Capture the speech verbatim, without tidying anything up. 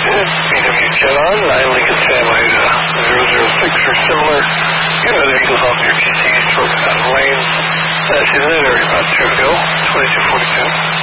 Good. B W Jet on, nine Lincoln standby to zero zero six or similar. You know the Eagles off your T C, stroke out of lane. That's in that area about two to go, twenty-two forty-two.